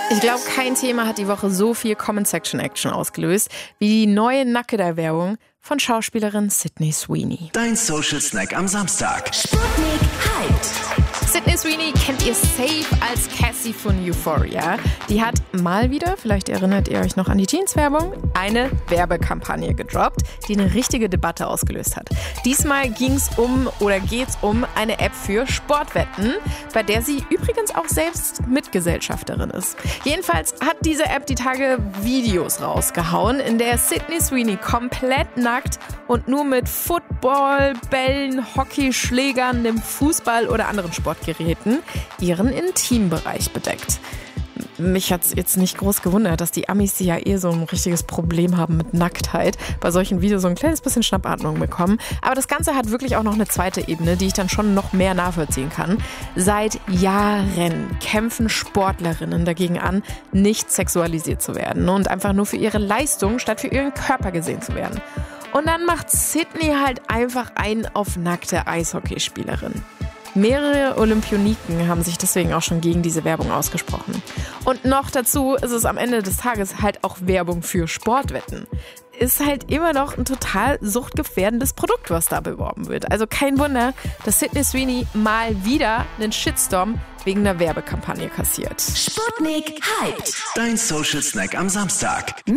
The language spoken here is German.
Ich glaube, kein Thema hat die Woche so viel Comment-Section-Action ausgelöst wie die neue Nackedei-Werbung von Schauspielerin Sydney Sweeney. Dein Social Snack am Samstag. Sputnik Hyped. Sydney Sweeney kennt ihr safe als Cassie von Euphoria. Die hat mal wieder, vielleicht erinnert ihr euch noch an die Jeans-Werbung, eine Werbekampagne gedroppt, die eine richtige Debatte ausgelöst hat. Diesmal geht's um eine App für Sportwetten, bei der sie übrigens auch selbst Mitgesellschafterin ist. Jedenfalls hat diese App die Tage Videos rausgehauen, in der Sydney Sweeney komplett nackt und nur mit Football, Bällen, Hockeyschlägern, einem Fußball oder anderen Sportgeräten ihren Intimbereich bedeckt. Mich hat's jetzt nicht groß gewundert, dass die Amis, die ja so ein richtiges Problem haben mit Nacktheit, bei solchen Videos so ein kleines bisschen Schnappatmung bekommen. Aber das Ganze hat wirklich auch noch eine zweite Ebene, die ich dann schon noch mehr nachvollziehen kann. Seit Jahren kämpfen Sportlerinnen dagegen an, nicht sexualisiert zu werden und einfach nur für ihre Leistung statt für ihren Körper gesehen zu werden. Und dann macht Sydney halt einfach einen auf nackte Eishockeyspielerin. Mehrere Olympioniken haben sich deswegen auch schon gegen diese Werbung ausgesprochen. Und noch dazu ist es am Ende des Tages halt auch Werbung für Sportwetten. Ist halt immer noch ein total suchtgefährdendes Produkt, was da beworben wird. Also kein Wunder, dass Sydney Sweeney mal wieder einen Shitstorm wegen einer Werbekampagne kassiert. Sputnik Hyped. Dein Social Snack am Samstag.